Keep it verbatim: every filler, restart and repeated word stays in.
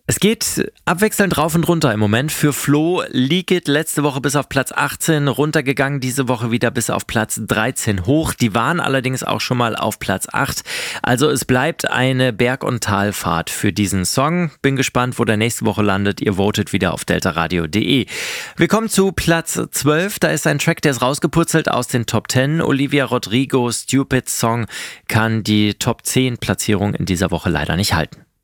Es geht abwechselnd rauf und runter im Moment. Für Flo Leak It letzte Woche bis auf Platz achtzehn runtergegangen, diese Woche wieder bis auf Platz dreizehn hoch. Die waren allerdings auch schon mal auf Platz acht. Also es bleibt eine Berg- und Talfahrt für diesen Song. Bin gespannt, wo der nächste Woche landet. Ihr votet wieder auf deltaradio punkt de. Wir kommen zu Platz zwölf. Da ist ein Track, der ist rausgepurzelt aus den Top zehn. Olivia Rodrigo, Stupid Song, kann die Top zehn Platzierung in dieser Woche leider nicht halten.